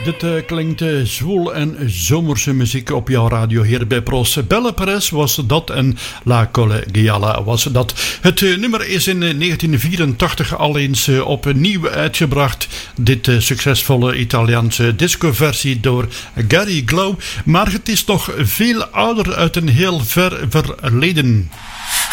Het klinkt zwoel en zomerse muziek op jouw radio hier bij Pros. Belle Perez was dat en La Collegiala was dat. Het nummer is in 1984 al eens opnieuw uitgebracht. Dit succesvolle Italiaanse discoversie door Gary Glow. Maar het is nog veel ouder uit een heel ver verleden.